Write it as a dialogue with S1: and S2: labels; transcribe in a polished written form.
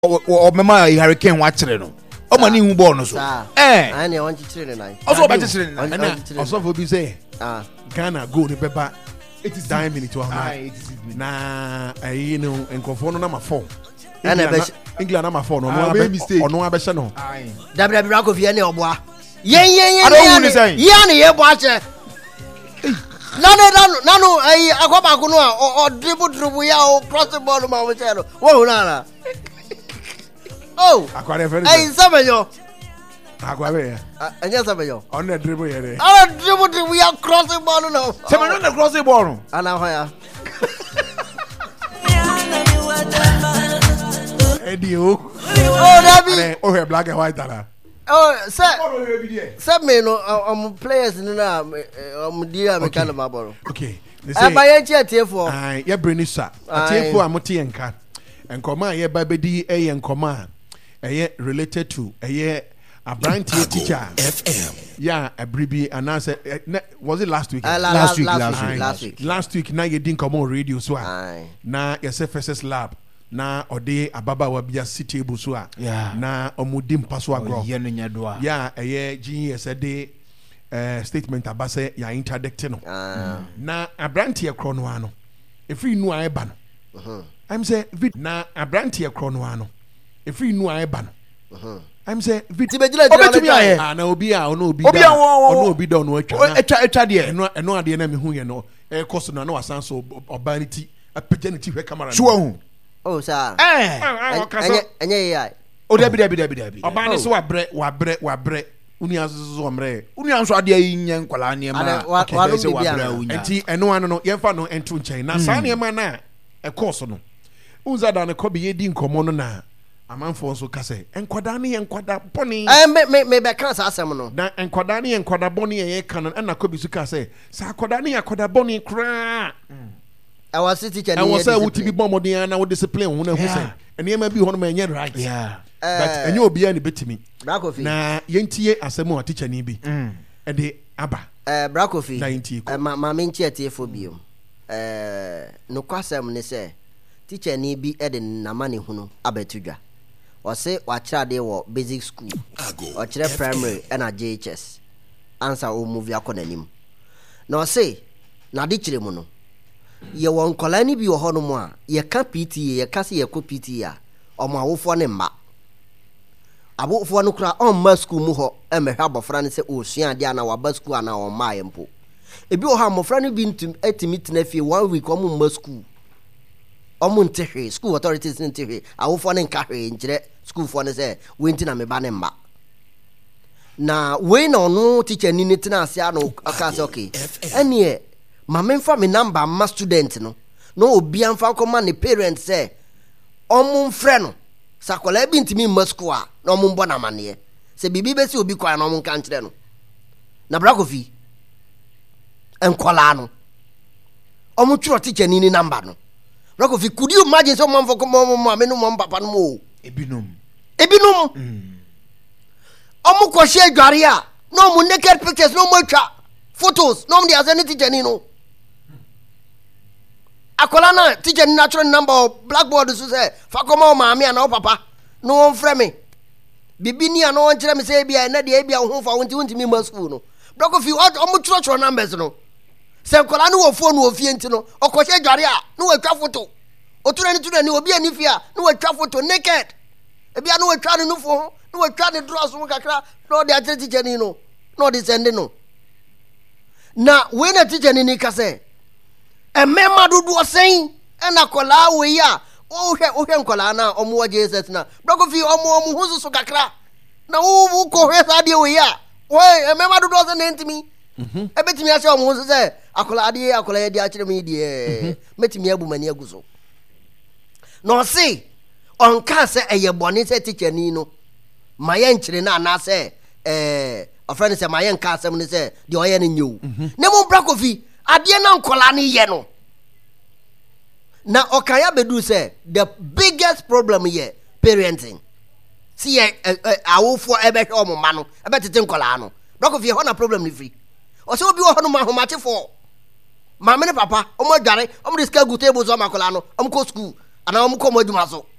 S1: o mema hurricane wa kire no o ma ni hu ball no so
S2: ani won kire ne nan
S1: also ba kire ne nan
S3: also for be say Ghana go ne beba 89 minutes wa na ayi no enkofo no na ma 4 England na ma 4 no no mistake ono abehye no
S2: dabra ko fie ne oboa yen ya ne ye bo ache nanu ayi akoba ko no o dribble ya o cross ball ma wo che no wo na oh
S3: akware fe
S2: ayi sabenyo
S3: akware
S2: anya sabenyo
S3: on the dribble here
S2: dribble ya cross ball no
S1: sabenyo na cross ball no
S2: ana hoya
S3: Edio
S2: Dabi
S3: oh black and white ala
S2: sir me no players no na dia me kan ma boro
S3: okay
S2: ba ye chi atiefo
S3: ye brenisa atiefo amote yenka enkoma ye ba bedi enkoma related to Abrantie teacher FM yeah abribi anase was it last week last week na ye din komo radio so na yes FSS lab na ode ababawa bia city bu so na omudi mpaso agro
S1: ye no nyadoa
S3: GS de statement abase ya interdict no na Abrantie kro no ano efri nu a eba no I'm say na Abrantie kro no ano efri nu a eba no I'm say
S2: Tibejila
S3: na obi a ono obi da ono
S1: atwa de
S3: eno ade na me hu ye no koso na wasan so obanity apajanity hwe camera
S1: so hu
S2: oh sir enye ya
S1: o dabi
S3: obani so wabre uni azuzu omre
S1: uni anso ade yin nkwala ne ma
S2: okay say wabra
S3: unya enti eno ano no yemfa no ento nchen na sa ne ma na koso no unza da ne kobi yedi nkomo no na amanfo so kase enkwada ne enkwada boni
S2: me be kan sa asem no
S3: na enkwada ne enkwada boni ye kan na kobi su kase sa enkwada ne enkwada boni kra
S2: our city can
S3: and was say wuti bi bomodin na wo discipline hu na hu say ene ma bi ho no ma enye right but enye obi ani betimi na yentie asem o teacher ni bi e de aba
S2: Brakofi ma menchi atiefo bio no kwasem ne say teacher ni bi e de namane hunu abatudwa o say wa kira de wo basic school o kira primary na JHS answer o move akonanim na o say na de kire mu no ye won kolani bi wo hono mu a ye ka PT ye ka se ye ko PT a o ma wofo ne mma abofo no kura on ma school mu ho e me hwa bofra ne se o sua de ana wa ba school ana o ma ye mpo ebi o ha mofra ne bi ntum etimi tena fie 1 week o mu ma school omu ntehe school authorities ntehe awofo ne nka hwe nkire school fo ne se wenti na me ba ne mma na we na ono teacher ni tena ase ano aka se okay ene ma memfa me number ma student no obi amfa koma ne parents say omu mfre no sakola bi ntimi ma school a na omu mbo na mane se bibi be si obi kwa na omu nka nkire no na Brakofi enkola no omu tworo teacher ni number no Brakofi, could you imagine someone for come on me no mom papa no mo
S1: ebinum
S2: omu ko share dwaria no mu naked pictures no mo twa photos no mu dey as teacher ni no akola na teacher ni natural number blackboard so say fa come on maami ana papa no won frɛ me bibi ni ana won kyerɛ me say bia na de bia ho fa wonti mi ma school no Brakofi omu churo numbers no se nkola no wo phone wo fie ntino okohye dware a no watwa photo otura ni obi ani fie a no watwa photo naked ebia no watwa ne nufo no watwa ne dress mo kakra no de ate teacher ni no no de send no na we na teacher ni ka se emema dudu osen na kola we ya ohwe nkola na omo waje set na Brakofi omo husu kakra na wo ko hwe sa de we ya we emema dudu osen ntimi ebetimi ase omo husu se akola ye dia kire me die metimi abumani aguso no see on ka se eye boni se teacher ni no maye nkire na na se ofrani se maye nka asem ni se de oye ne nyewu ne mo Brakofi ade na nkola ne ye no na okaya bedu se the biggest problem here parenting see awofo ebe hwe omo ma no ebe tete nkola no Brakofi ho na problem ni free o se obi wo ho no ma ho ma chefo mama ne papa omo dware omo de ska gu table so makola no omo ko school ana omo ko mo adwuma so